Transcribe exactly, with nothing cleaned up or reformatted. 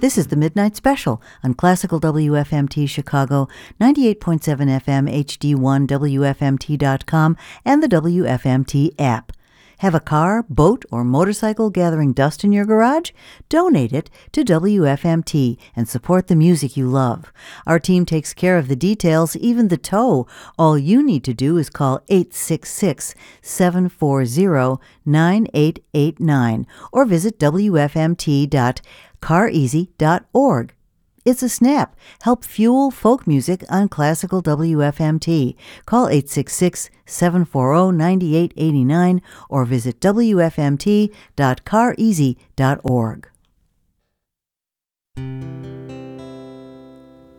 This is the Midnight Special on Classical W F M T Chicago, ninety-eight point seven F M, H D one, W F M T dot com, and the W F M T app. Have a car, boat, or motorcycle gathering dust in your garage? Donate it to W F M T and support the music you love. Our team takes care of the details, even the tow. All you need to do is call eight six six, seven four zero, nine eight eight nine or visit W F M T dot car easy dot org. It's a snap. Help fuel folk music on Classical W F M T. Call eight six six, seven four zero, nine eight eight nine or visit W F M T dot car easy dot org.